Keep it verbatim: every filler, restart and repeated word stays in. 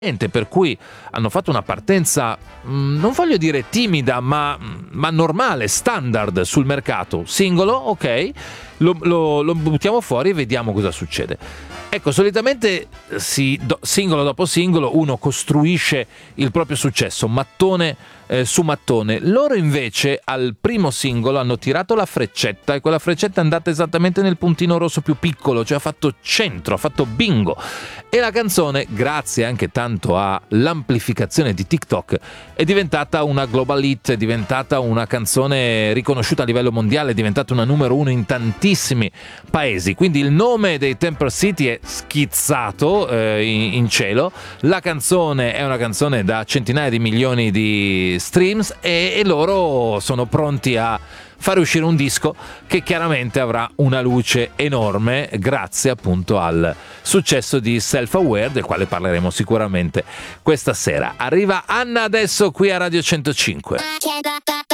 per cui hanno fatto una partenza, mh, non voglio dire timida, ma, ma normale, standard sul mercato. Singolo, ok, lo, lo, lo buttiamo fuori e vediamo cosa succede. Ecco, solitamente si, do, singolo dopo singolo uno costruisce il proprio successo, mattone eh, su mattone. Loro invece al primo singolo hanno tirato la freccetta e quella freccetta è andata esattamente nel puntino rosso più piccolo, cioè ha fatto centro, ha fatto bingo. E la canzone, grazie anche tanto all'amplificazione di TikTok, è diventata una global hit, è diventata una canzone riconosciuta a livello mondiale, è diventata una numero uno in tantissimi paesi. Quindi il nome dei Temper City è schizzato eh, in, in cielo. La canzone è una canzone da centinaia di milioni di streams e, e loro sono pronti a fare uscire un disco che chiaramente avrà una luce enorme grazie appunto al successo di Self Aware, del quale parleremo sicuramente questa sera. Arriva Anna adesso qui a Radio centocinque.